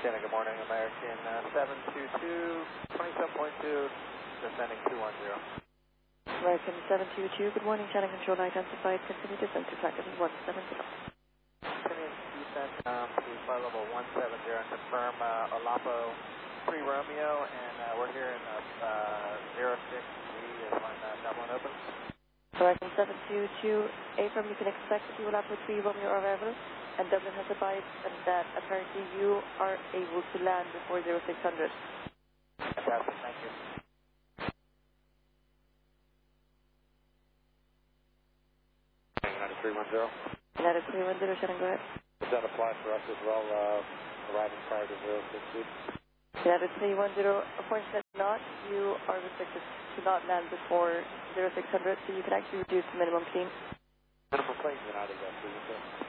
Shannon, good morning. American 722, 27.2, descending 210. American 722, good morning. Shannon Control identified. Continue descent to flight level 170. Continue descent to flight level 170 and confirm Olapo 3 Romeo, and we're here in 06. Is line Dublin open? American 722, Abram, you can expect that you will have 3 Romeo arrival, and Dublin has advised that apparently you are able to land before 0600. Fantastic, thank you. United 310. United 310, Shannon, go ahead. Does that apply for us as well, arriving prior to 06? United 310, unfortunately not. You are restricted to not land before 0600, so you can actually reduce the minimum clean. Minimum clean, United 310.